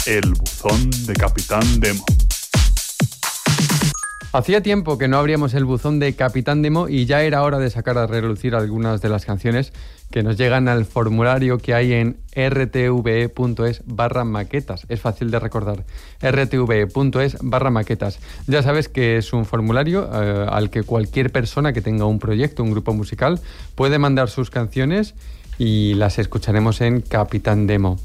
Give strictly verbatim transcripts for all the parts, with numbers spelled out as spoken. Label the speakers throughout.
Speaker 1: El buzón de Capitán Demo.
Speaker 2: Hacía tiempo que no abríamos el buzón de Capitán Demo y ya era hora de sacar a relucir algunas de las canciones que nos llegan al formulario que hay en rtve.es barra maquetas. Es fácil de recordar. rtve.es barra maquetas. Ya sabes que es un formulario eh, al que cualquier persona que tenga un proyecto, un grupo musical, puede mandar sus canciones y las escucharemos en Capitán Demo.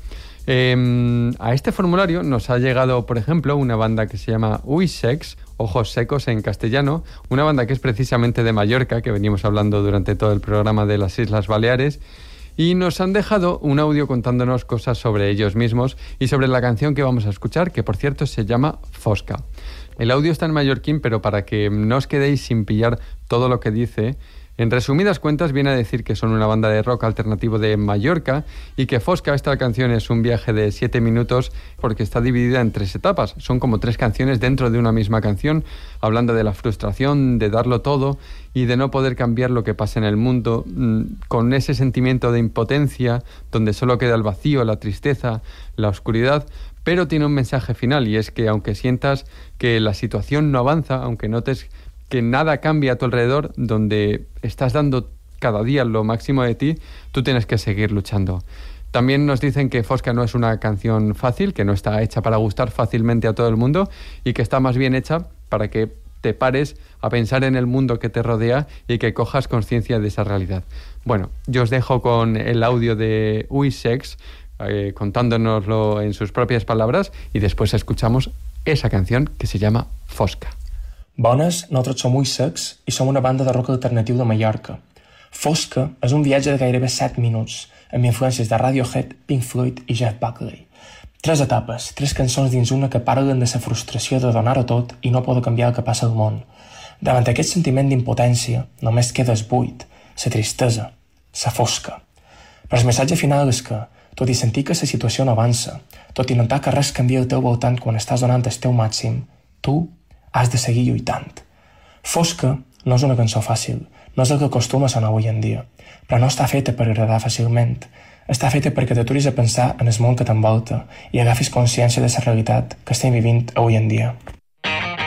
Speaker 2: Eh, a este formulario nos ha llegado, por ejemplo, una banda que se llama Uisex, Ojos Secos en castellano, una banda que es precisamente de Mallorca, que venimos hablando durante todo el programa de las Islas Baleares, y nos han dejado un audio contándonos cosas sobre ellos mismos y sobre la canción que vamos a escuchar, que por cierto se llama Fosca. El audio está en mallorquín, pero para que no os quedéis sin pillar todo lo que dice, en resumidas cuentas viene a decir que son una banda de rock alternativo de Mallorca y que Fosca, esta canción, es un viaje de siete minutos porque está dividida en tres etapas. Son como tres canciones dentro de una misma canción, hablando de la frustración, de darlo todo y de no poder cambiar lo que pasa en el mundo, con ese sentimiento de impotencia donde solo queda el vacío, la tristeza, la oscuridad. Pero tiene un mensaje final y es que aunque sientas que la situación no avanza, aunque notes que nada cambia a tu alrededor, donde estás dando cada día lo máximo de ti, tú tienes que seguir luchando. También nos dicen que Fosca no es una canción fácil, que no está hecha para gustar fácilmente a todo el mundo y que está más bien hecha para que te pares a pensar en el mundo que te rodea y que cojas conciencia de esa realidad. Bueno, yo os dejo con el audio de Uisex eh, contándonoslo en sus propias palabras y después escuchamos esa canción que se llama Fosca.
Speaker 3: Bones, nosaltres som Uisex i som una banda de rock alternatiu de Mallorca. Fosca és un viatge de gairebé set minuts, amb influències de Radiohead, Pink Floyd i Jeff Buckley. Tres etapes, tres cançons dins una que parlen de la frustració de donar-ho tot i no poder canviar el que passa al món. Davant aquest sentiment d'impotència, només queda el buit, la tristesa, la fosca. Però el missatge final és que, tot i sentir que la situació no avança, tot i notar que res canvia al teu voltant quan estàs donant el teu màxim, tu has de seguir lluitant. Fosca no és una cançó fàcil, no és el que acostuma a sonar avui en dia, però no està feta per agradar fàcilment. Està feta perquè t'aturis a pensar en el món que t'envolta i agafis consciència de la realitat que estem vivint avui en dia.